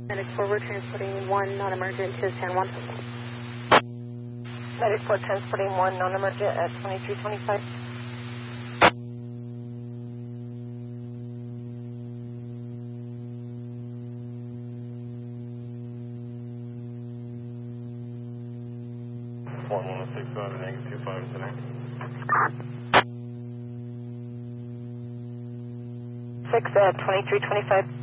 Medic 4, we're transporting 1 non-emergent to San Juan. Medic 4 transporting 1 non-emergent at 2325. Six at 2325.